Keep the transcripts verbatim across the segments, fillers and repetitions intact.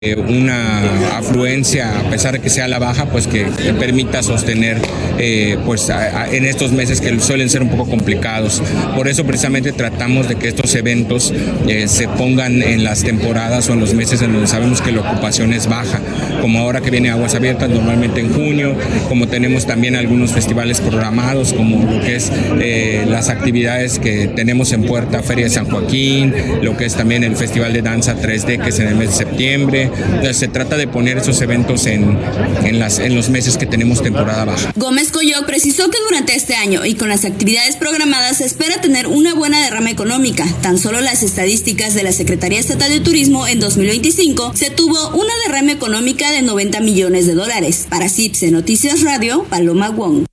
una afluencia, a pesar de que sea la baja, pues que, que permita sostener eh, pues a, a, en estos meses que suelen ser un poco complicados. Por eso precisamente tratamos de que estos eventos eh, se pongan en las temporadas o en los meses en donde sabemos que la ocupación es baja, como ahora que viene Aguas Abiertas normalmente en junio, como tenemos también algunos festivales programados, como lo que es eh, las actividades que tenemos en puerta, Feria de San Joaquín, lo que es también el Festival de Danza tres D, que es en el mes de septiembre. Entonces, se trata de poner esos eventos en, en, las, en los meses que tenemos temporada baja. Gómez Coyo precisó que durante este año y con las actividades programadas se espera tener una buena derrama económica. Tan solo las estadísticas de la Secretaría Estatal de Turismo en dos mil veinticinco se tuvo una derrama económica de noventa millones de dólares. Para C I P S E Noticias Radio, Paloma Wong.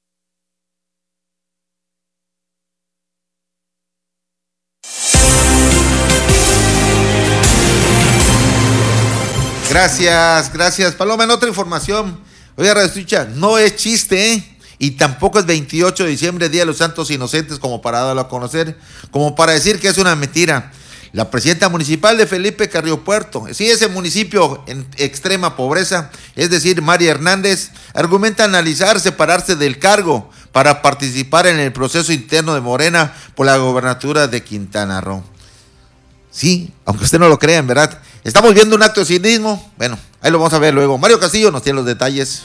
Gracias, gracias, Paloma. En otra información, oiga, Radio Escucha, no es chiste, ¿eh? Y tampoco es veintiocho de diciembre, Día de los Santos Inocentes, como para darlo a conocer, como para decir que es una mentira. La presidenta municipal de Felipe Carrillo Puerto, sí, ese municipio en extrema pobreza, es decir, María Hernández, argumenta analizar separarse del cargo para participar en el proceso interno de Morena por la gobernatura de Quintana Roo. Sí, aunque usted no lo crea, en verdad. Estamos viendo un acto de cinismo. Bueno, ahí lo vamos a ver luego. Mario Castillo nos tiene los detalles.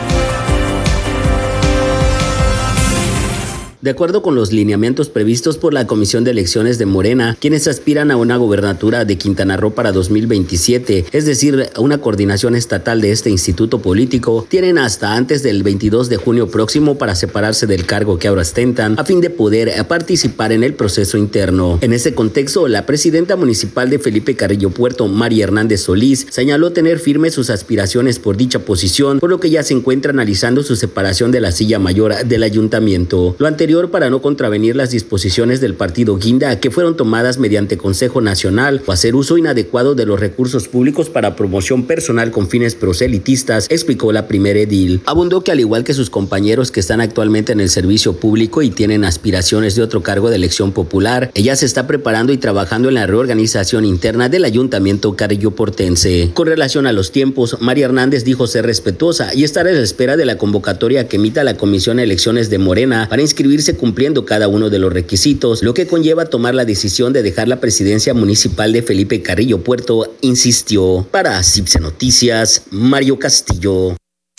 De acuerdo con los lineamientos previstos por la Comisión de Elecciones de Morena, quienes aspiran a una gobernatura de Quintana Roo para dos mil veintisiete, es decir, a una coordinación estatal de este instituto político, tienen hasta antes del veintidós de junio próximo para separarse del cargo que ahora ostentan, a fin de poder participar en el proceso interno. En ese contexto, la presidenta municipal de Felipe Carrillo Puerto, María Hernández Solís, señaló tener firmes sus aspiraciones por dicha posición, por lo que ya se encuentra analizando su separación de la silla mayor del ayuntamiento. Lo anterior para no contravenir las disposiciones del partido Guinda, que fueron tomadas mediante Consejo Nacional, o hacer uso inadecuado de los recursos públicos para promoción personal con fines proselitistas, explicó la primera edil. Abundó que al igual que sus compañeros que están actualmente en el servicio público y tienen aspiraciones de otro cargo de elección popular, ella se está preparando y trabajando en la reorganización interna del ayuntamiento carrilloportense. Con relación a los tiempos, María Hernández dijo ser respetuosa y estar a la espera de la convocatoria que emita la Comisión de Elecciones de Morena para inscribirse cumpliendo cada uno de los requisitos, lo que conlleva tomar la decisión de dejar la presidencia municipal de Felipe Carrillo Puerto, insistió. Para C I P S E Noticias, Mario Castillo.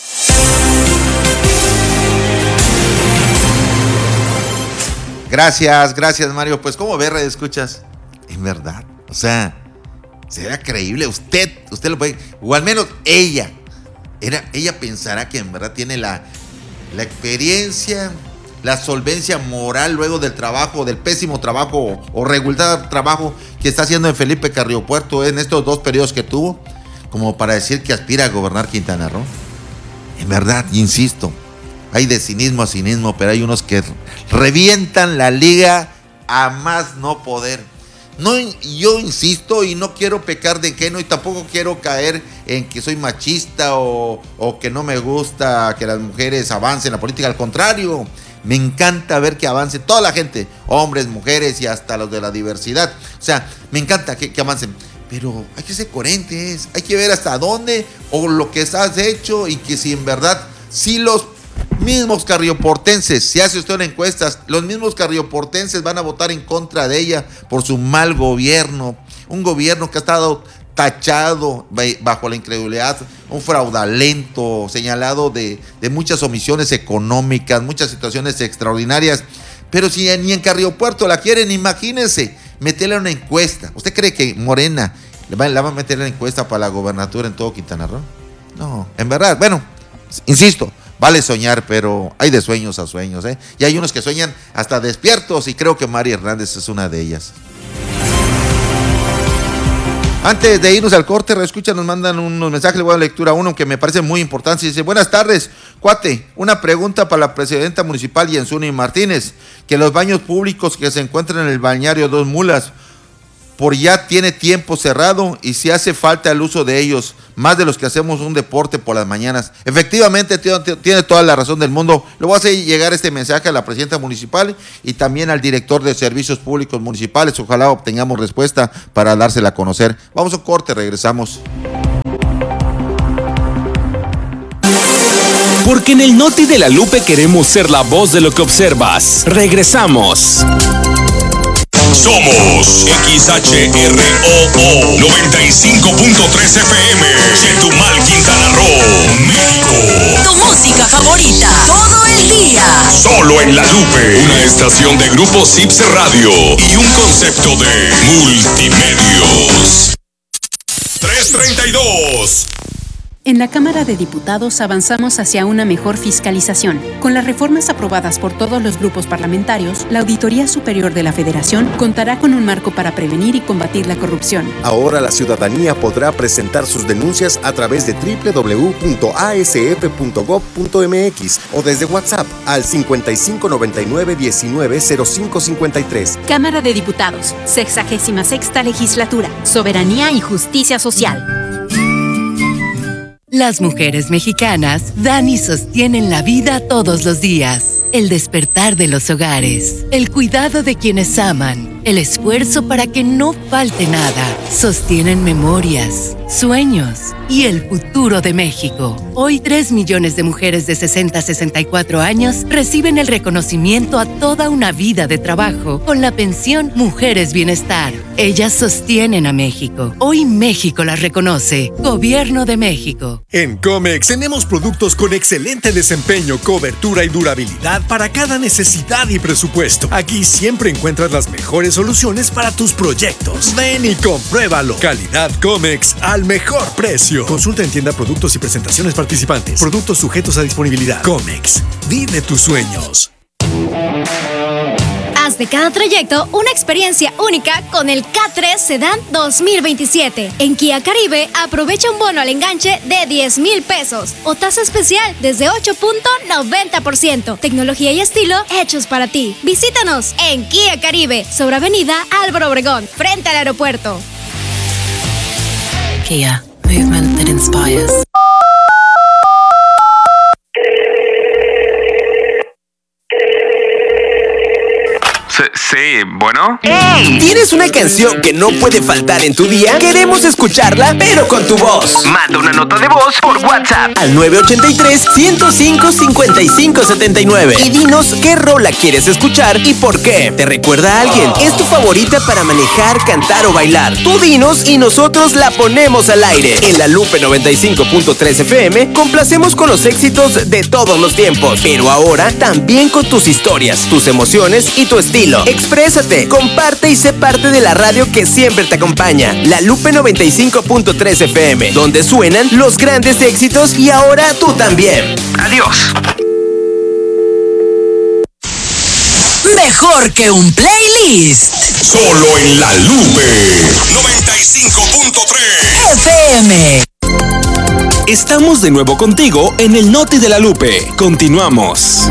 Gracias, gracias, Mario. Pues, ¿cómo ve, Radio Escuchas? En verdad, o sea, ¿será creíble? Usted, usted lo puede, o al menos ella, era, ella pensará que en verdad tiene la, la experiencia, la solvencia moral luego del trabajo, del pésimo trabajo o, o regular trabajo que está haciendo en Felipe Carrillo Puerto en estos dos periodos que tuvo, como para decir que aspira a gobernar Quintana Roo. En verdad, insisto, hay de cinismo a cinismo, pero hay unos que revientan la liga a más no poder. No, yo insisto y no quiero pecar de ingenuo y tampoco quiero caer en que soy machista o, o que no me gusta que las mujeres avancen en la política. Al contrario, me encanta ver que avance toda la gente, hombres, mujeres y hasta los de la diversidad. O sea, me encanta que, que avancen, pero hay que ser coherentes, hay que ver hasta dónde o lo que has hecho y que si en verdad, si los mismos carrilloportenses, si hace usted una encuesta, los mismos carrilloportenses van a votar en contra de ella por su mal gobierno, un gobierno que ha estado tachado bajo la incredulidad, un fraudulento, señalado de, de muchas omisiones económicas, muchas situaciones extraordinarias. Pero si ni en Carrillo Puerto la quieren, imagínense, meterle una encuesta. ¿Usted cree que Morena le va, le va a meter la encuesta para la gobernatura en todo Quintana Roo? No, en verdad, bueno, insisto, vale soñar, pero hay de sueños a sueños, ¿eh? Y hay unos que sueñan hasta despiertos y creo que María Hernández es una de ellas. Antes de irnos al corte, reescucha, nos mandan unos mensajes, le voy a dar lectura a uno que me parece muy importante. Dice, buenas tardes, cuate, una pregunta para la presidenta municipal Yensuni Martínez, que los baños públicos que se encuentran en el balneario Dos Mulas, por ya tiene tiempo cerrado y si hace falta el uso de ellos, más de los que hacemos un deporte por las mañanas. Efectivamente, tiene toda la razón del mundo. Le voy a hacer llegar este mensaje a la presidenta municipal y también al director de servicios públicos municipales. Ojalá obtengamos respuesta para dársela a conocer. Vamos a un corte, regresamos. Porque en el Noti de la Lupe queremos ser la voz de lo que observas. Regresamos. Somos X H R O O noventa y cinco punto tres F M, Chetumal, Quintana Roo, México. Tu música favorita, todo el día. Solo en La Lupe, una estación de Grupo Sips Radio y un concepto de multimedios. tres treinta y dos. En la Cámara de Diputados avanzamos hacia una mejor fiscalización. Con las reformas aprobadas por todos los grupos parlamentarios, la Auditoría Superior de la Federación contará con un marco para prevenir y combatir la corrupción. Ahora la ciudadanía podrá presentar sus denuncias a través de doble u doble u doble u punto a s f punto gob punto m x o desde WhatsApp al cincuenta y cinco noventa y nueve diecinueve cero cinco cincuenta y tres. Cámara de Diputados, sexagésima sexta Legislatura, Soberanía y Justicia Social. Las mujeres mexicanas dan y sostienen la vida todos los días. El despertar de los hogares, el cuidado de quienes aman, el esfuerzo para que no falte nada. Sostienen memorias, sueños y el futuro de México. Hoy tres millones de mujeres de sesenta a sesenta y cuatro años reciben el reconocimiento a toda una vida de trabajo con la pensión Mujeres Bienestar. Ellas sostienen a México. Hoy México las reconoce. Gobierno de México. En Comex tenemos productos con excelente desempeño, cobertura y durabilidad para cada necesidad y presupuesto. Aquí siempre encuentras las mejores soluciones para tus proyectos. Ven y compruébalo. Calidad Comex al mejor precio. Consulta en tienda productos y presentaciones participantes. Productos sujetos a disponibilidad. Comex, vive tus sueños. Haz de cada trayecto una experiencia única con el K tres Sedan dos mil veintisiete. En Kia Caribe aprovecha un bono al enganche de diez mil pesos o tasa especial desde ocho punto noventa por ciento. Tecnología y estilo hechos para ti. Visítanos en Kia Caribe, sobre Avenida Álvaro Obregón, frente al aeropuerto. Kia, movement that inspires. Sí, bueno. ¡Ey! ¿Tienes una canción que no puede faltar en tu día? Queremos escucharla, pero con tu voz. Manda una nota de voz por WhatsApp al nueve ocho tres, uno cero cinco, cinco cinco siete nueve y dinos qué rola quieres escuchar y por qué. ¿Te recuerda a alguien? ¿Es tu favorita para manejar, cantar o bailar? Tú dinos y nosotros la ponemos al aire. En La Lupe noventa y cinco punto tres F M complacemos con los éxitos de todos los tiempos, pero ahora también con tus historias, tus emociones y tu estilo. Exprésate, comparte y sé parte de la radio que siempre te acompaña. La Lupe noventa y cinco punto tres F M, donde suenan los grandes éxitos y ahora tú también. Adiós. Mejor que un playlist. Solo en La Lupe noventa y cinco punto tres F M. Estamos de nuevo contigo en el Noti de la Lupe. Continuamos.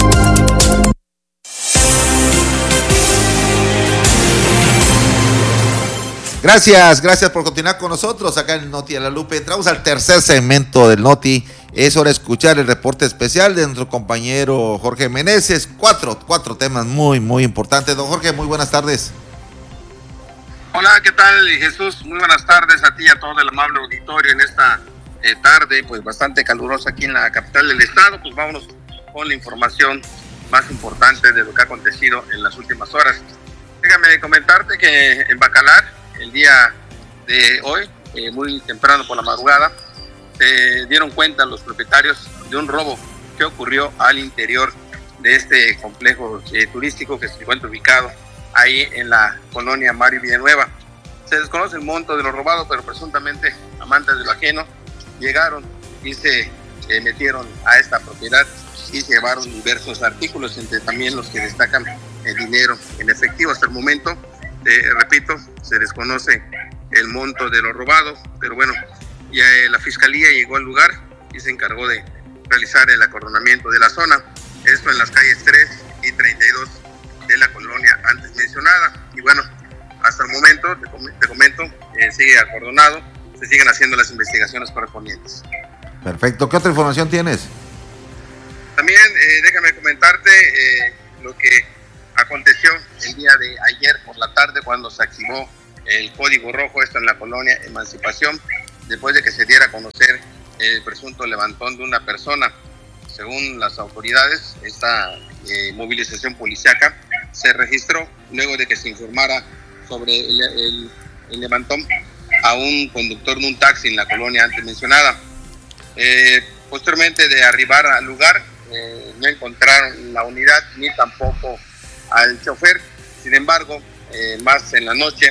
Gracias, gracias por continuar con nosotros acá en el Noti de la Lupe. Entramos al tercer segmento del Noti. Es hora de escuchar el reporte especial de nuestro compañero Jorge Meneses. Cuatro, cuatro temas muy, muy importantes. Don Jorge, muy buenas tardes. Hola, ¿qué tal, Jesús? Muy buenas tardes a ti y a todo el amable auditorio en esta eh, tarde, pues bastante calurosa aquí en la capital del estado. Pues vámonos con la información más importante de lo que ha acontecido en las últimas horas. Déjame comentarte que en Bacalar, el día de hoy, eh, muy temprano por la madrugada, se dieron cuenta los propietarios de un robo que ocurrió al interior de este complejo eh, turístico que se encuentra ubicado ahí en la colonia Mario Villanueva. Se desconoce el monto de lo robado, pero presuntamente amantes de lo ajeno llegaron y se eh, metieron a esta propiedad y se llevaron diversos artículos, entre también los que destacan el dinero en efectivo. Hasta el momento, eh, repito, se desconoce el monto de lo robado, pero bueno, ya eh, la fiscalía llegó al lugar y se encargó de realizar el acordonamiento de la zona, esto en las calles tres y treinta y dos de la colonia antes mencionada. Y bueno, hasta el momento, te, com- te comento, eh, sigue acordonado, se siguen haciendo las investigaciones correspondientes. Perfecto, ¿qué otra información tienes? También eh, déjame comentarte eh, lo que aconteció el día de ayer por la tarde cuando se activó el código rojo, esto en la colonia Emancipación, después de que se diera a conocer el presunto levantón de una persona según las autoridades, esta eh, movilización policíaca se registró luego de que se informara sobre el, el, el levantón a un conductor de un taxi en la colonia antes mencionada. Eh, posteriormente de arribar al lugar, eh, no encontraron la unidad ni tampoco al chofer. Sin embargo, eh, más en la noche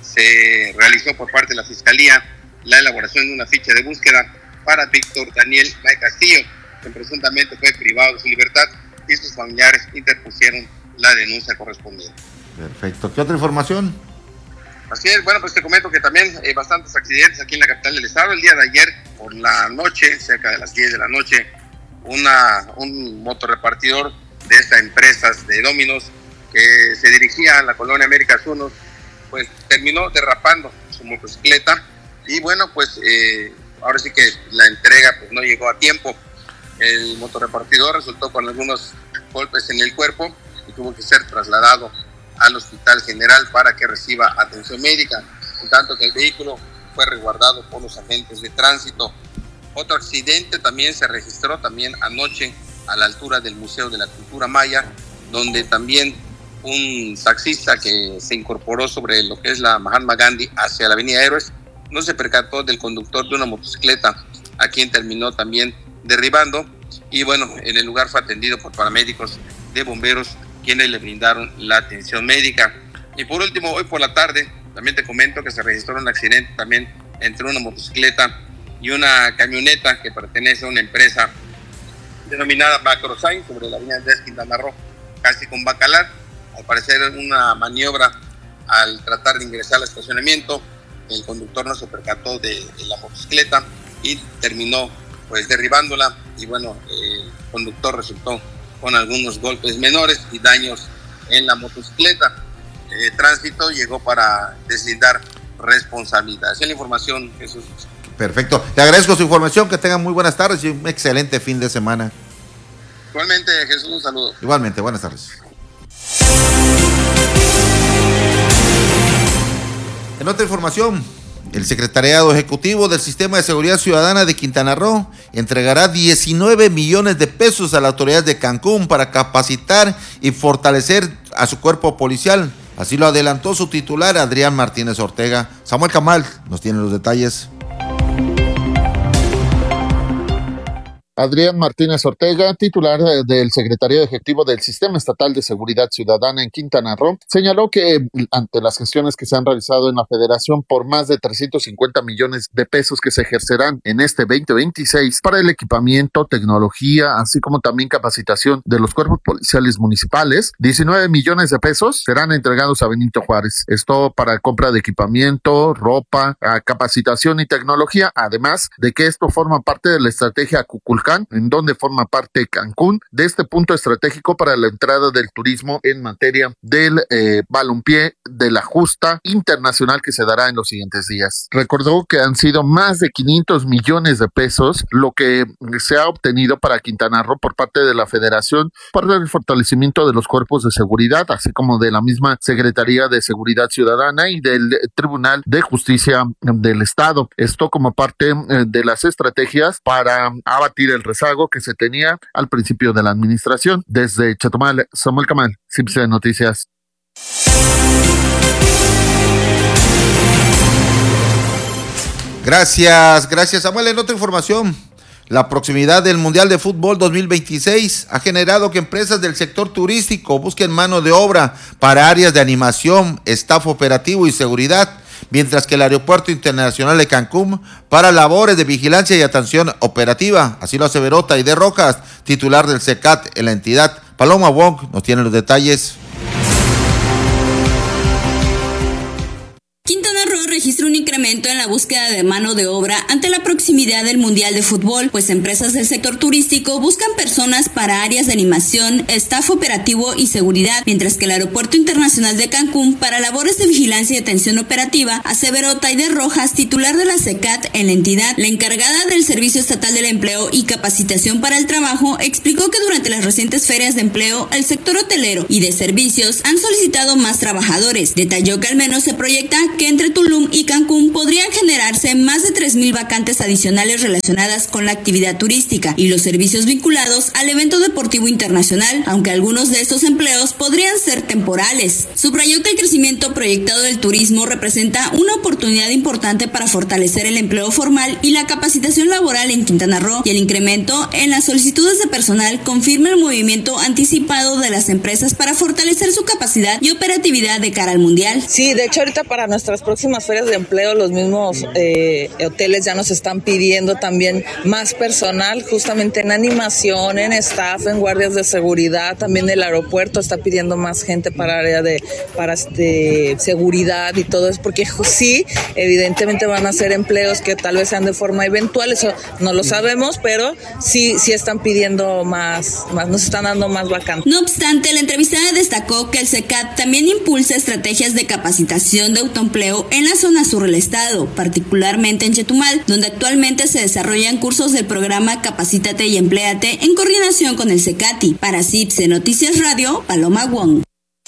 se realizó por parte de la Fiscalía la elaboración de una ficha de búsqueda para Víctor Daniel May Castillo, quien presuntamente fue privado de su libertad, y sus familiares interpusieron la denuncia correspondiente. Perfecto. ¿Qué otra información? Así es, bueno, pues te comento que también hay bastantes accidentes aquí en la capital del estado. El día de ayer, por la noche, cerca de las diez de la noche, una, un motorrepartidor de esta empresa de Dominos que se dirigía a la colonia Américas uno, pues terminó derrapando su motocicleta y bueno, pues eh, ahora sí que la entrega pues no llegó a tiempo. El motorrepartidor resultó con algunos golpes en el cuerpo y tuvo que ser trasladado al Hospital General para que reciba atención médica, en tanto que el vehículo fue resguardado por los agentes de tránsito. Otro accidente también se registró también anoche a la altura del Museo de la Cultura Maya, donde también un taxista que se incorporó sobre lo que es la Mahatma Gandhi hacia la Avenida Héroes no se percató del conductor de una motocicleta, a quien terminó también derribando, y bueno, en el lugar fue atendido por paramédicos de bomberos, quienes le brindaron la atención médica. Y por último, hoy por la tarde, también te comento que se registró un accidente también entre una motocicleta y una camioneta que pertenece a una empresa denominada Macrosign sobre la avenida Andrés Quintana Roo, casi con Bacalar. Al parecer una maniobra al tratar de ingresar al estacionamiento, el conductor no se percató de, de la motocicleta y terminó pues derribándola, y bueno, el conductor resultó con algunos golpes menores y daños en la motocicleta. Eh, tránsito llegó para deslindar responsabilidad. Esa es la información, Jesús. Perfecto. Te agradezco su información. Que tengan muy buenas tardes y un excelente fin de semana. Igualmente, Jesús, un saludo. Igualmente, buenas tardes. En otra información, el Secretariado Ejecutivo del Sistema de Seguridad Ciudadana de Quintana Roo entregará diecinueve millones de pesos a la autoridad de Cancún para capacitar y fortalecer a su cuerpo policial. Así lo adelantó su titular, Adrián Martínez Ortega. Samuel Camal nos tiene los detalles. Adrián Martínez Ortega, titular del Secretariado Ejecutivo del Sistema Estatal de Seguridad Ciudadana en Quintana Roo, señaló que ante las gestiones que se han realizado en la Federación por más de trescientos cincuenta millones de pesos que se ejercerán en este veinte veintiséis para el equipamiento, tecnología, así como también capacitación de los cuerpos policiales municipales, diecinueve millones de pesos serán entregados a Benito Juárez. Esto para compra de equipamiento, ropa, capacitación y tecnología, además de que esto forma parte de la estrategia Cuculcán, en donde forma parte Cancún de este punto estratégico para la entrada del turismo en materia del eh, balompié de la justa internacional que se dará en los siguientes días. Recordó que han sido más de quinientos millones de pesos lo que se ha obtenido para Quintana Roo por parte de la Federación para el fortalecimiento de los cuerpos de seguridad, así como de la misma Secretaría de Seguridad Ciudadana y del Tribunal de Justicia del Estado. Esto como parte eh, de las estrategias para abatir el rezago que se tenía al principio de la administración. Desde Chetumal, Samuel Camal, C I B C Noticias. Gracias, gracias Samuel. En otra información, la proximidad del Mundial de Fútbol dos mil veintiséis ha generado que empresas del sector turístico busquen mano de obra para áreas de animación, staff operativo y seguridad, mientras que el Aeropuerto Internacional de Cancún para labores de vigilancia y atención operativa. Así lo aseveró Taide Rojas, titular del C E C A T en la entidad. Paloma Wong nos tiene los detalles. Quintana Roo registra un incremento en la búsqueda de mano de obra ante la proximidad del Mundial de Fútbol, pues empresas del sector turístico buscan personas para áreas de animación, staff operativo y seguridad, mientras que el Aeropuerto Internacional de Cancún para labores de vigilancia y atención operativa, aseveró Taide Rojas, titular de la C E C A T en la entidad. La encargada del Servicio Estatal del Empleo y Capacitación para el Trabajo explicó que durante las recientes ferias de empleo, el sector hotelero y de servicios han solicitado más trabajadores. Detalló que al menos se proyecta que entre Tulum y Cancún podrían generarse más de tres mil vacantes adicionales relacionadas con la actividad turística y los servicios vinculados al evento deportivo internacional, aunque algunos de estos empleos podrían ser temporales. Subrayó que el crecimiento proyectado del turismo representa una oportunidad importante para fortalecer el empleo formal y la capacitación laboral en Quintana Roo, y el incremento en las solicitudes de personal confirma el movimiento anticipado de las empresas para fortalecer su capacidad y operatividad de cara al mundial. Sí, de hecho ahorita para nuestras próximas ferias de empleo los mismos eh, hoteles ya nos están pidiendo también más personal, justamente en animación, en staff, en guardias de seguridad, también el aeropuerto está pidiendo más gente para área de para este, seguridad y todo eso, porque sí, evidentemente van a ser empleos que tal vez sean de forma eventual, eso no lo sabemos, pero sí, sí están pidiendo más, más, nos están dando más vacantes. No obstante, la entrevistada destacó que el CECAT también impulsa estrategias de capacitación de autoempleo en la zona sur del estado, particularmente en Chetumal, donde actualmente se desarrollan cursos del programa Capacítate y Empléate en coordinación con el CECATI. Para CIPSE Noticias Radio, Paloma Wong.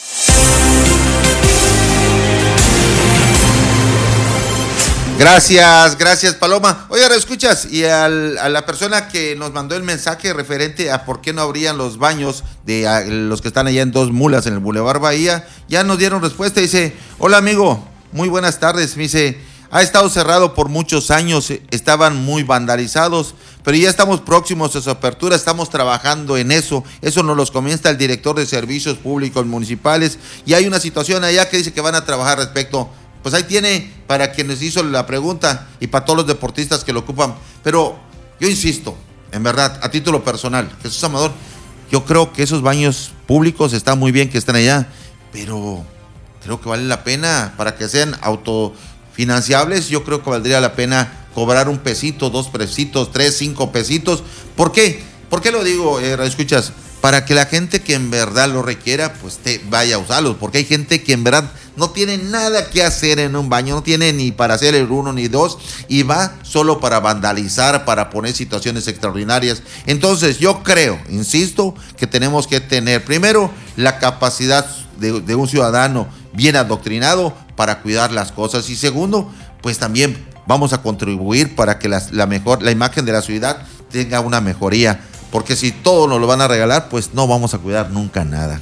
Gracias, gracias Paloma. Oye, escuchas, y al, a la persona que nos mandó el mensaje referente a por qué no abrían los baños de a, los que están allá en Dos Mulas, en el Boulevard Bahía, ya nos dieron respuesta. Dice, hola amigo, muy buenas tardes. Me dice, ha estado cerrado por muchos años, estaban muy vandalizados, pero ya estamos próximos a su apertura, estamos trabajando en eso. Eso nos lo comenta el director de Servicios Públicos Municipales, y hay una situación allá que dice que van a trabajar respecto. Pues ahí tiene para quien nos hizo la pregunta y para todos los deportistas que lo ocupan. Pero yo insisto, en verdad, a título personal, Jesús Amador, yo creo que esos baños públicos están muy bien que estén allá, pero creo que vale la pena para que sean autofinanciables. Yo creo que valdría la pena cobrar un pesito, dos pesitos, tres, cinco pesitos. ¿Por qué? ¿Por qué lo digo, eh, escuchas? Para que la gente que en verdad lo requiera, pues te vaya a usarlos, porque hay gente que en verdad no tiene nada que hacer en un baño, no tiene ni para hacer el uno ni dos, y va solo para vandalizar, para poner situaciones extraordinarias. Entonces yo creo, insisto, que tenemos que tener primero la capacidad de, de un ciudadano bien adoctrinado para cuidar las cosas, y segundo, pues también vamos a contribuir para que la, la, mejor, la imagen de la ciudad tenga una mejoría. Porque si todo nos lo van a regalar, pues no vamos a cuidar nunca nada.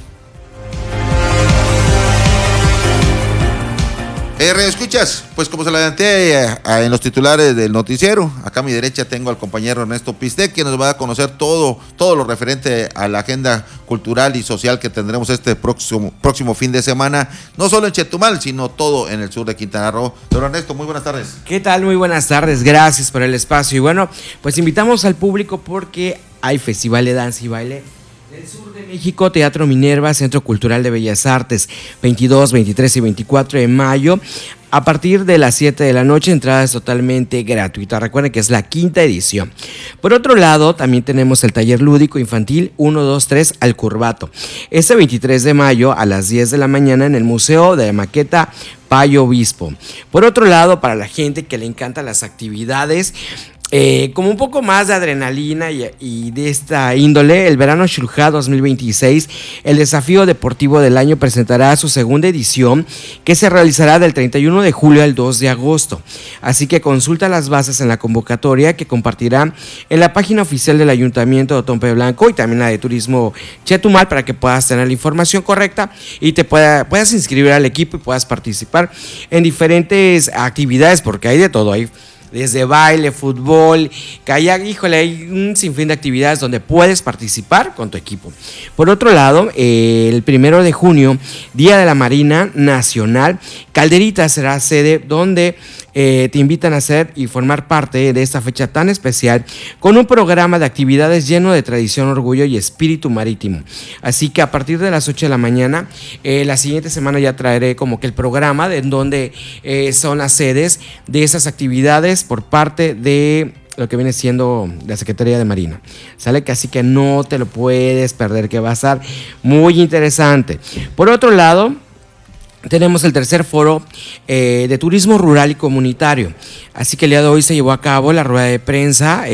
Eh, ¿Escuchas? Pues como se lo adelanté eh, en los titulares del noticiero, acá a mi derecha tengo al compañero Ernesto Pistec, que nos va a conocer todo, todo lo referente a la agenda cultural y social que tendremos este próximo, próximo fin de semana, no solo en Chetumal, sino todo en el sur de Quintana Roo. Don Ernesto, muy buenas tardes. ¿Qué tal? Muy buenas tardes, gracias por el espacio. Y bueno, pues invitamos al público porque hay Festival de Danza y Baile del Sur de México, Teatro Minerva, Centro Cultural de Bellas Artes, veintidós, veintitrés y veinticuatro de mayo, a partir de las siete de la noche, entrada es totalmente gratuita. Recuerden que es la quinta edición. Por otro lado, también tenemos el taller lúdico infantil uno, dos, tres al Curvato. Este veintitrés de mayo a las diez de la mañana en el Museo de la Maqueta Payo Obispo. Por otro lado, para la gente que le encantan las actividades, Eh, como un poco más de adrenalina y, y de esta índole, el Verano Xurjá dos mil veintiséis, el desafío deportivo del año, presentará su segunda edición, que se realizará del treinta y uno de julio al dos de agosto. Así que consulta las bases en la convocatoria que compartirá en la página oficial del Ayuntamiento de Otompe Blanco y también la de Turismo Chetumal, para que puedas tener la información correcta y te pueda, puedas inscribir al equipo y puedas participar en diferentes actividades, porque hay de todo, hay desde baile, fútbol, kayak, híjole, hay un sinfín de actividades donde puedes participar con tu equipo. Por otro lado, eh, el primero de junio, Día de la Marina Nacional, Calderita será sede donde eh, te invitan a ser y formar parte de esta fecha tan especial con un programa de actividades lleno de tradición, orgullo y espíritu marítimo. Así que a partir de las ocho de la mañana, eh, la siguiente semana ya traeré como que el programa de en donde eh, son las sedes de esas actividades por parte de lo que viene siendo la Secretaría de Marina. Sale que así que no te lo puedes perder, que va a estar muy interesante. Por otro lado, tenemos el tercer foro eh, de turismo rural y comunitario. Así que el día de hoy se llevó a cabo la rueda de prensa eh,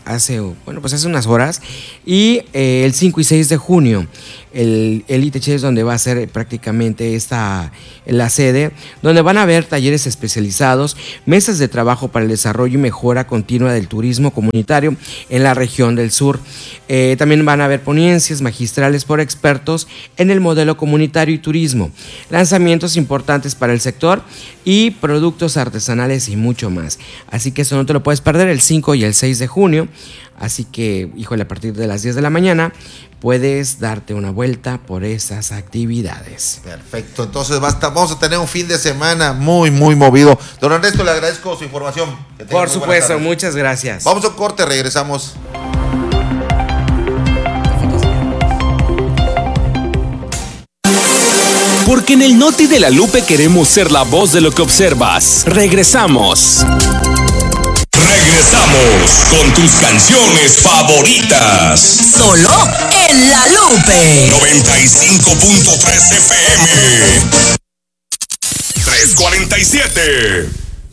hace, bueno, pues hace unas horas. Y eh, el cinco y seis de junio, el, el I T H es donde va a ser prácticamente esta, la sede, donde van a haber talleres especializados, mesas de trabajo para el desarrollo y mejora continua del turismo comunitario en la región del sur. Eh, también van a haber ponencias magistrales por expertos en el modelo comunitario y turismo, lanzamientos importantes para el sector y productos artesanales y mucho más. Así que eso no te lo puedes perder el cinco y el seis de junio. Así que, híjole, a partir de las diez de la mañana puedes darte una vuelta por esas actividades. Perfecto, entonces basta, vamos a tener un fin de semana muy, muy movido. Don Ernesto, le agradezco su información. Por supuesto, muchas gracias. Vamos a un corte, regresamos. Porque en el Noti de la Lupe queremos ser la voz de lo que observas. Regresamos. Regresamos con tus canciones favoritas. Solo en La Lupe. noventa y cinco punto tres F M. tres cuarenta y siete.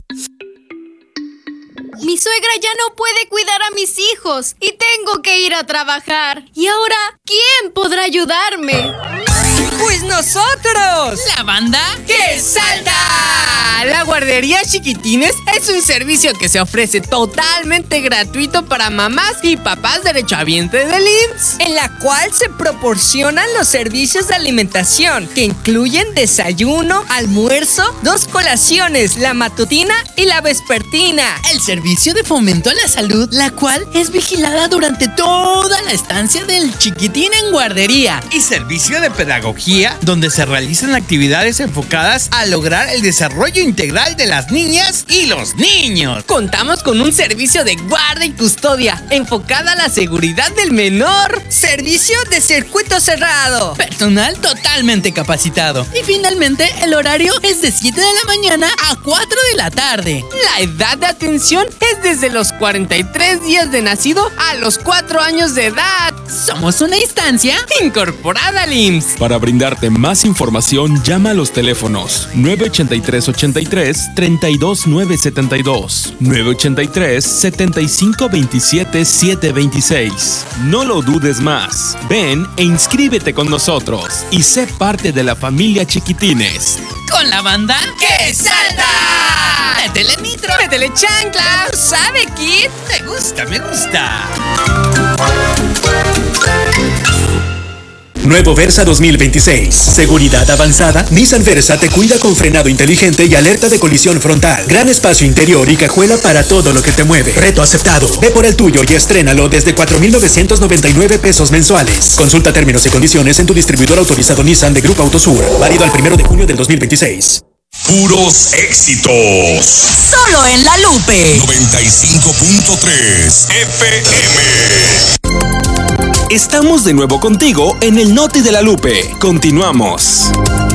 Mi suegra ya no puede cuidar a mis hijos y tengo que ir a trabajar. ¿Y ahora quién podrá ayudarme? ¡Pues nosotros! ¿La banda? ¡Que salta! La guardería Chiquitines es un servicio que se ofrece totalmente gratuito para mamás y papás derechohabientes del I M S S, en la cual se proporcionan los servicios de alimentación que incluyen desayuno, almuerzo, dos colaciones, la matutina y la vespertina. El servicio de fomento a la salud, la cual es vigilada durante toda la estancia del chiquitín en guardería. Y servicio de pedagogía, donde se realizan actividades enfocadas a lograr el desarrollo integral de las niñas y los niños. Contamos con un servicio de guarda y custodia enfocada a la seguridad del menor. Servicio de circuito cerrado. Personal totalmente capacitado. Y finalmente, el horario es de siete de la mañana a cuatro de la tarde. La edad de atención es desde los cuarenta y tres días de nacido a los cuatro años de edad. Somos una instancia incorporada al I M S S. Para brindarte más información, llama a los teléfonos nueve ochenta y tres ochenta y tres, treinta y dos nueve setenta y dos, nueve ochenta y tres setenta y cinco veintisiete siete veintiséis. No lo dudes más. Ven e inscríbete con nosotros y sé parte de la familia Chiquitines. Con la banda ¡Que salta! ¡Métele nitro! ¡Métele chancla! ¿Sabe, Kid? Me gusta, me gusta. Nuevo Versa dos mil veintiséis. Seguridad avanzada. Nissan Versa te cuida con frenado inteligente y alerta de colisión frontal. Gran espacio interior y cajuela para todo lo que te mueve. Reto aceptado. Ve por el tuyo y estrénalo desde cuatro mil novecientos noventa y nueve pesos mensuales. Consulta términos y condiciones en tu distribuidor autorizado Nissan de Grupo Autosur. Válido al primero de junio del dos mil veintiséis. Puros éxitos. Solo en La Lupe. noventa y cinco punto tres F M. Estamos de nuevo contigo en el Noti de la Lupe. Continuamos.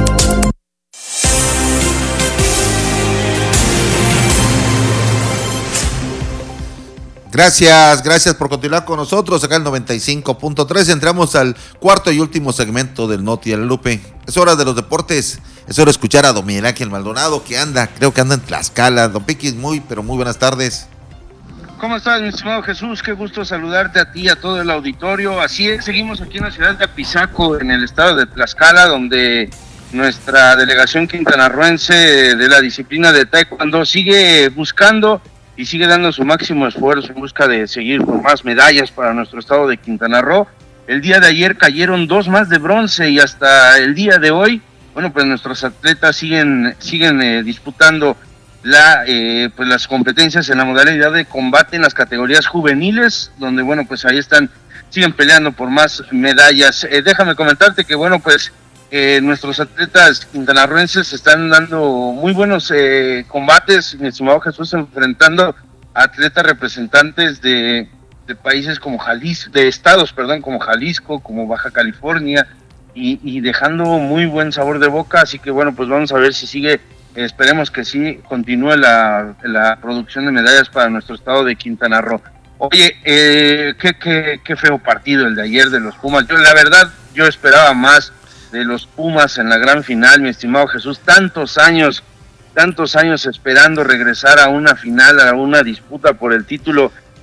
Gracias, gracias por continuar con nosotros acá en el noventa y cinco punto tres. Entramos al cuarto y último segmento del Noti de la Lupe. Es hora de los deportes. Es hora de escuchar a don Miguel Ángel Maldonado, que anda, creo que anda en Tlaxcala. Don Piquis, muy, pero muy buenas tardes. ¿Cómo estás, mi estimado Jesús? Qué gusto saludarte a ti y a todo el auditorio. Así es, seguimos aquí en la ciudad de Apizaco, en el estado de Tlaxcala, donde nuestra delegación quintanarroense de la disciplina de taekwondo sigue buscando y sigue dando su máximo esfuerzo en busca de seguir con más medallas para nuestro estado de Quintana Roo. El día de ayer cayeron dos más de bronce y hasta el día de hoy, bueno, pues nuestros atletas siguen, siguen eh, disputando La, eh, pues las competencias en la modalidad de combate en las categorías juveniles, donde bueno, pues ahí están, siguen peleando por más medallas. Eh, déjame comentarte que bueno, pues eh, nuestros atletas quintanarroenses están dando muy buenos eh, combates, mi estimado Jesús, enfrentando a atletas representantes de, de países como Jalisco, de estados, perdón, como Jalisco, como Baja California, y, y dejando muy buen sabor de boca. Así que bueno, pues vamos a ver si sigue. Esperemos que sí continúe la, la producción de medallas para nuestro estado de Quintana Roo. Oye, eh, qué, qué, qué feo partido el de ayer de los Pumas. Yo, la verdad, yo esperaba más de los Pumas en la gran final, mi estimado Jesús. Tantos años, tantos años esperando regresar a una final, a una disputa por el título.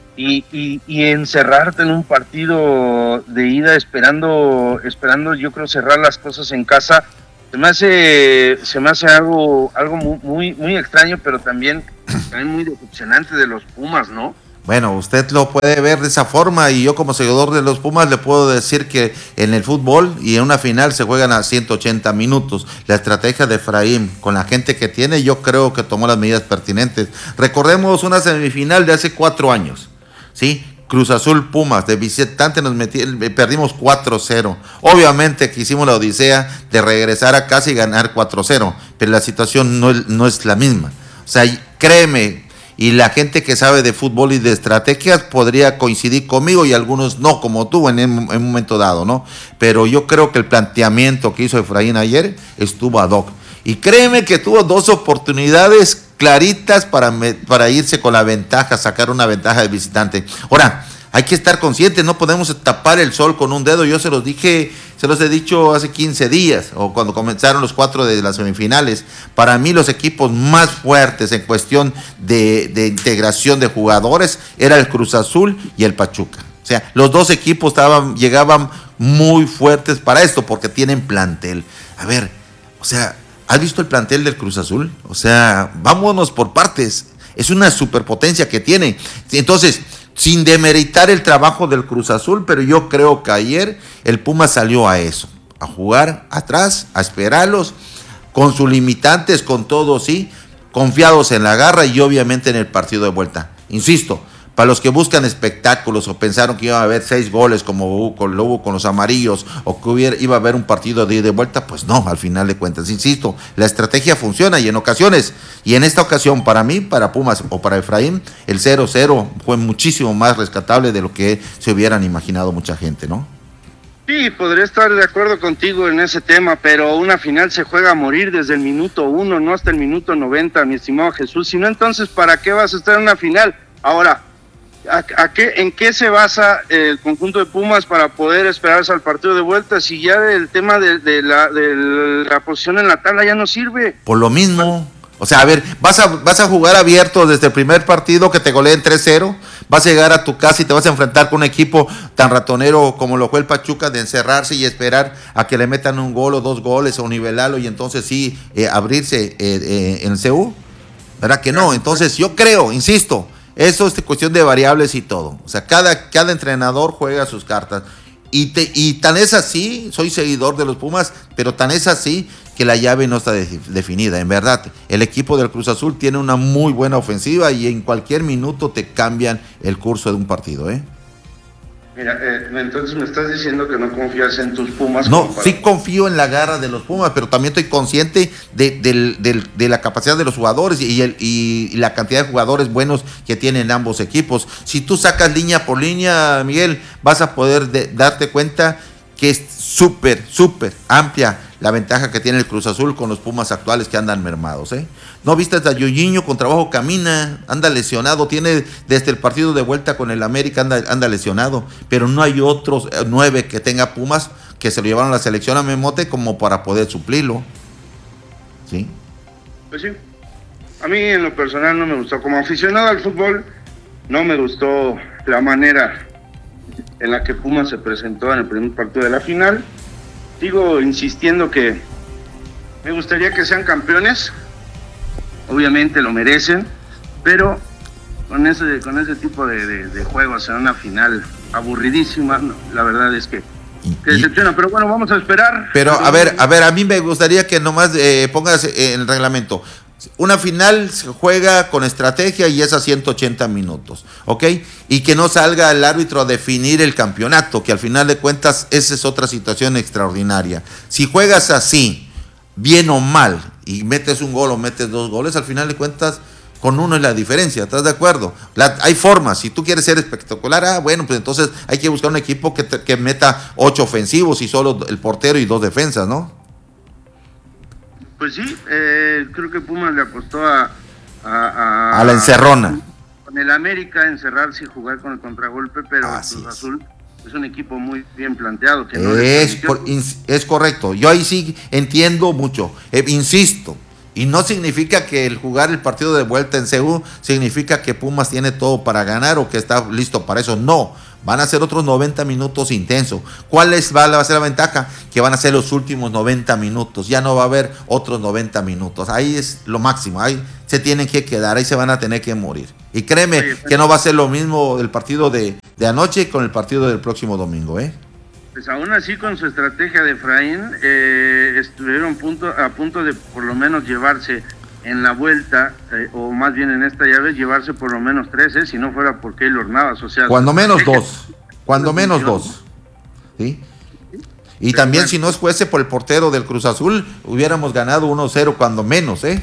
y, y, y encerrarte en un partido de ida esperando, esperando yo creo cerrar las cosas en casa, se me hace, se me hace algo, algo muy, muy, muy extraño, pero también, también muy decepcionante de los Pumas, ¿no? Bueno, usted lo puede ver de esa forma y yo como seguidor de los Pumas le puedo decir que en el fútbol y en una final se juegan a ciento ochenta minutos. La estrategia de Efraín con la gente que tiene yo creo que tomó las medidas pertinentes. Recordemos una semifinal de hace cuatro años, ¿sí? Cruz Azul Pumas, de visitante nos metí, perdimos cuatro cero. Obviamente que hicimos la odisea de regresar a casa y ganar cuatro cero, pero la situación no, no es la misma. O sea, créeme, y la gente que sabe de fútbol y de estrategias podría coincidir conmigo y algunos no, como tú en un momento dado, ¿no? Pero yo creo que el planteamiento que hizo Efraín ayer estuvo ad hoc. Y créeme que tuvo dos oportunidades claritas para, me, para irse con la ventaja, sacar una ventaja de visitante. Ahora, hay que estar conscientes, no podemos tapar el sol con un dedo. Yo se los dije, se los he dicho hace quince días, o cuando comenzaron los cuatro de las semifinales. Para mí los equipos más fuertes en cuestión de, de integración de jugadores era el Cruz Azul y el Pachuca. O sea, los dos equipos estaban, llegaban muy fuertes para esto, porque tienen plantel. A ver, o sea, ¿has visto el plantel del Cruz Azul? O sea, vámonos por partes. Es una superpotencia que tiene. Entonces, sin demeritar el trabajo del Cruz Azul, pero yo creo que ayer el Puma salió a eso, a jugar atrás, a esperarlos, con sus limitantes, con todo, sí, confiados en la garra y obviamente en el partido de vuelta. Insisto, para los que buscan espectáculos o pensaron que iba a haber seis goles como hubo con, lo hubo con los amarillos o que hubiera, iba a haber un partido de ida y vuelta, pues no, al final de cuentas, insisto, la estrategia funciona y en ocasiones, y en esta ocasión para mí, para Pumas o para Efraín, el cero cero fue muchísimo más rescatable de lo que se hubieran imaginado mucha gente, ¿no? Sí, podría estar de acuerdo contigo en ese tema, pero una final se juega a morir desde el minuto uno, no hasta el minuto noventa, mi estimado Jesús, si no, entonces, ¿para qué vas a estar en una final? Ahora, ¿A, a qué, ¿en qué se basa el conjunto de Pumas para poder esperarse al partido de vuelta? Si ya el tema de, de, la, de la posición en la tabla ya no sirve. Por lo mismo, o sea, a ver, vas a, vas a jugar abierto desde el primer partido que te goleen tres cero, vas a llegar a tu casa y te vas a enfrentar con un equipo tan ratonero como lo fue el Pachuca, de encerrarse y esperar a que le metan un gol o dos goles o nivelarlo y entonces sí, eh, abrirse eh, eh, en el C U, ¿verdad que no? Entonces yo creo, insisto, eso es cuestión de variables y todo. O sea, cada, cada entrenador juega sus cartas. Y, te, y tan es así, soy seguidor de los Pumas, pero tan es así que la llave no está de, definida. En verdad, el equipo del Cruz Azul tiene una muy buena ofensiva y en cualquier minuto te cambian el curso de un partido, ¿eh? Mira, eh, entonces me estás diciendo que no confías en tus Pumas. No, para... sí confío en la garra de los Pumas, pero también estoy consciente de, de, de, de la capacidad de los jugadores y, el, y la cantidad de jugadores buenos que tienen ambos equipos. Si tú sacas línea por línea, Miguel, vas a poder de, darte cuenta que es súper, súper amplia la ventaja que tiene el Cruz Azul con los Pumas actuales que andan mermados, ¿eh? ¿No viste a Yuyiño con trabajo camina? Anda lesionado, tiene desde el partido de vuelta con el América, anda, anda lesionado, pero no hay otros nueve que tenga Pumas que se lo llevaron a la selección a Memote como para poder suplirlo, ¿sí? Pues sí, a mí en lo personal no me gustó, como aficionado al fútbol, no me gustó la manera en la que Pumas se presentó en el primer partido de la final. Sigo insistiendo que me gustaría que sean campeones, obviamente lo merecen, pero con ese con ese tipo de, de, de juegos en una final aburridísima, no, la verdad es que, que decepciona, pero bueno, vamos a esperar. Pero a ver, a ver, a mí me gustaría que nomás eh, pongas en el reglamento. Una final se juega con estrategia y es a ciento ochenta minutos, ¿ok? Y que no salga el árbitro a definir el campeonato, que al final de cuentas esa es otra situación extraordinaria. Si juegas así, bien o mal, y metes un gol o metes dos goles, al final de cuentas con uno es la diferencia, ¿estás de acuerdo? La, hay formas, si tú quieres ser espectacular, ah, bueno, pues entonces hay que buscar un equipo que, te, que meta ocho ofensivos y solo el portero y dos defensas, ¿no? Pues sí, eh, creo que Pumas le apostó a, a, a... a la encerrona. Con el América, encerrarse y jugar con el contragolpe, pero Cruz Azul es un equipo muy bien planteado. Que no es, por, es correcto, yo ahí sí entiendo mucho, eh, insisto, Y no significa que el jugar el partido de vuelta en C U significa que Pumas tiene todo para ganar o que está listo para eso. No, van a ser otros noventa minutos intensos. ¿Cuál es, va a ser la ventaja? Que van a ser los últimos noventa minutos. Ya no va a haber otros noventa minutos. Ahí es lo máximo. Ahí se tienen que quedar, ahí se van a tener que morir. Y créeme que no va a ser lo mismo el partido de, de anoche con el partido del próximo domingo, ¿eh? Pues aún así, con su estrategia de Efraín, eh, estuvieron punto, a punto de por lo menos llevarse en la vuelta, eh, o más bien en esta llave, llevarse por lo menos tres, eh, si no fuera por Keylor Navas. O sea, cuando menos dos, cuando menos dos. ¿Sí? Y también si no fuese por el portero del Cruz Azul, hubiéramos ganado uno cero cuando menos, ¿eh?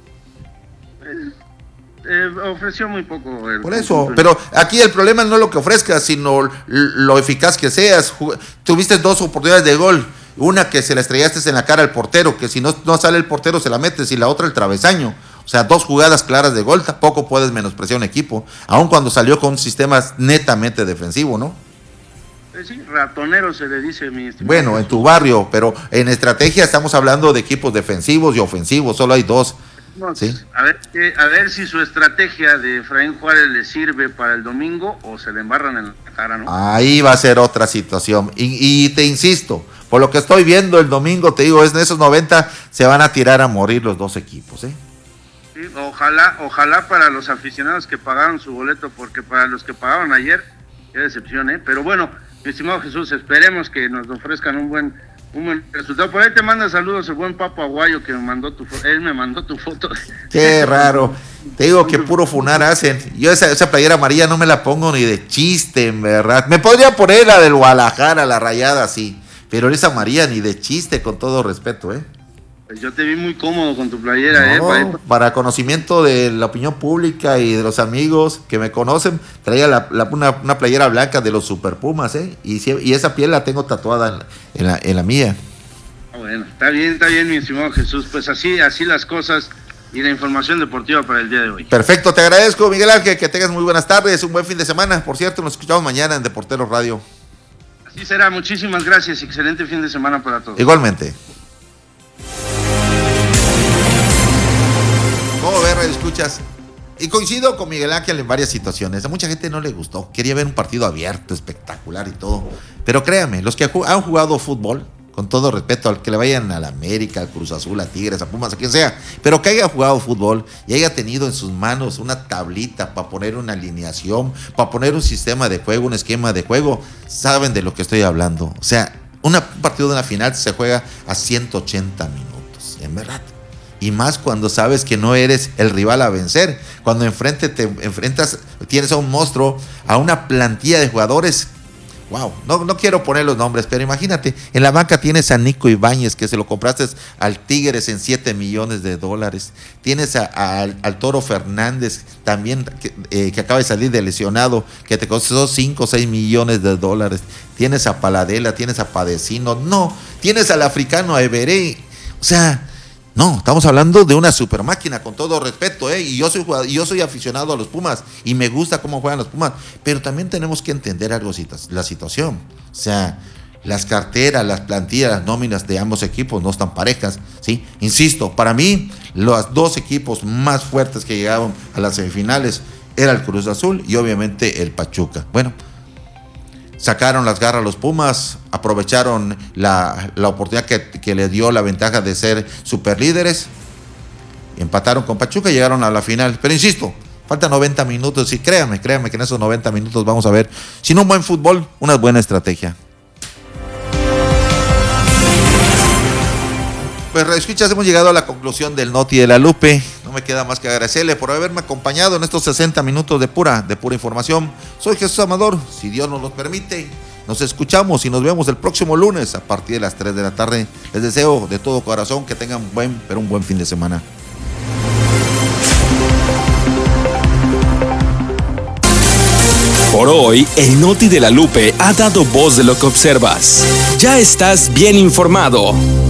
Eh, ofreció muy poco. El Por eso, pero aquí el problema no es lo que ofrezcas, sino lo eficaz que seas. Tuviste dos oportunidades de gol, una que se la estrellaste en la cara al portero, que si no, no sale el portero se la metes, y la otra el travesaño. O sea, dos jugadas claras de gol, tampoco puedes menospreciar un equipo, aun cuando salió con un sistema netamente defensivo, ¿no? Eh, sí, ratonero se le dice, mi estimado. Bueno, en tu barrio, pero en estrategia estamos hablando de equipos defensivos y ofensivos, solo hay dos. ¿Sí? A ver, eh, a ver si su estrategia de Efraín Juárez le sirve para el domingo o se le embarran en la cara, ¿no? Ahí va a ser otra situación. Y, y te insisto, por lo que estoy viendo el domingo, te digo, es en esos noventa se van a tirar a morir los dos equipos, ¿eh? Sí, ojalá, ojalá para los aficionados que pagaron su boleto, porque para los que pagaron ayer, qué decepción, ¿eh? Pero bueno, mi estimado Jesús, esperemos que nos ofrezcan un buen un buen resultado. Por ahí te manda saludos el buen Papo Aguayo, que me mandó tu foto. Él me mandó tu foto. Qué raro. Te digo que puro funar hacen. Yo esa, esa playera amarilla no me la pongo ni de chiste, en verdad. Me podría poner la del Guadalajara, la rayada, sí. Pero esa amarilla ni de chiste, con todo respeto, ¿eh? Pues yo te vi muy cómodo con tu playera, no, ¿eh? Para conocimiento de la opinión pública y de los amigos que me conocen, traía la, la, una, una playera blanca de los Super Pumas, ¿eh? Y, y esa piel la tengo tatuada en la, en la, en la mía. Bueno, está bien, está bien, mi estimado Jesús. Pues así, así las cosas y la información deportiva para el día de hoy. Perfecto, te agradezco, Miguel Ángel, que tengas muy buenas tardes, un buen fin de semana. Por cierto, nos escuchamos mañana en Deporteros Radio. Así será, muchísimas gracias, excelente fin de semana para todos. Igualmente. ¿Cómo ves, radio escuchas? Y coincido con Miguel Ángel en varias situaciones. A mucha gente no le gustó, quería ver un partido abierto, espectacular y todo. Pero créanme, los que han jugado fútbol, con todo respeto al que le vayan a la América, al Cruz Azul, a Tigres, a Pumas, a quien sea, pero que haya jugado fútbol y haya tenido en sus manos una tablita para poner una alineación, para poner un sistema de juego, un esquema de juego, saben de lo que estoy hablando. O sea, una, un partido de una final se juega a ciento ochenta minutos, en verdad. Y más cuando sabes que no eres el rival a vencer. Cuando enfrente te enfrentas, tienes a un monstruo, a una plantilla de jugadores. Wow, no, no quiero poner los nombres, pero imagínate, en la banca tienes a Nico Ibáñez, que se lo compraste al Tigres en siete millones de dólares. Tienes a, a, al, al Toro Fernández, también que, eh, que acaba de salir de lesionado, que te costó cinco o seis millones de dólares. Tienes a Paladela, tienes a Padecino, no, tienes al africano, a Everé. O sea, no, estamos hablando de una super máquina, con todo respeto, ¿eh? Y yo soy jugador, yo soy aficionado a los Pumas y me gusta cómo juegan los Pumas, pero también tenemos que entender algo, la situación. O sea, las carteras, las plantillas, las nóminas de ambos equipos no están parejas, ¿sí? Insisto, para mí, los dos equipos más fuertes que llegaron a las semifinales era el Cruz Azul y obviamente el Pachuca. Bueno, sacaron las garras los Pumas, aprovecharon la, la oportunidad que, que le dio la ventaja de ser superlíderes, empataron con Pachuca y llegaron a la final. Pero insisto, faltan noventa minutos y créanme, créanme que en esos noventa minutos vamos a ver, si no un buen fútbol, una buena estrategia. Pues escuchas, hemos llegado a la conclusión del Noti de la Lupe. No me queda más que agradecerle por haberme acompañado en estos sesenta minutos de pura, de pura información. Soy Jesús Amador, si Dios nos lo permite. Nos escuchamos y nos vemos el próximo lunes a partir de las tres de la tarde. Les deseo de todo corazón que tengan un buen, pero un buen fin de semana. Por hoy, el Noti de la Lupe ha dado voz de lo que observas. Ya estás bien informado.